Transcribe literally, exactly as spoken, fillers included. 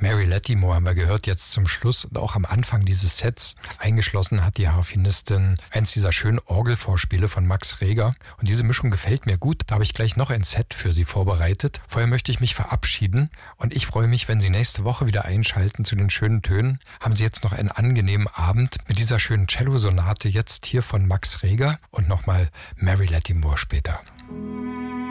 Mary Lattimore haben wir gehört jetzt zum Schluss und auch am Anfang dieses Sets. Eingeschlossen hat die Harfenistin eins dieser schönen Orgelvorspiele von Max Reger. Und diese Mischung gefällt mir gut. Da habe ich gleich noch ein Set für Sie vorbereitet. Vorher möchte ich mich verabschieden und ich freue mich, wenn Sie nächste Woche wieder einschalten zu den schönen Tönen. Haben Sie jetzt noch einen angenehmen Abend mit dieser schönen Cello-Sonate jetzt hier von Max Reger und nochmal Mary Lattimore später.